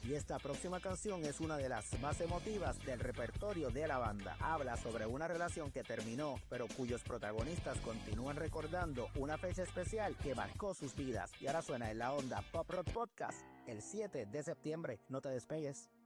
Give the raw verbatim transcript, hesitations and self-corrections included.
y esta próxima canción es una de las más emotivas del repertorio de la banda. Habla sobre una relación que terminó, pero cuyos protagonistas continúan recordando una fecha especial que marcó sus vidas. Y ahora suena en la Onda Pop Rock Podcast el siete de septiembre. No te despegues.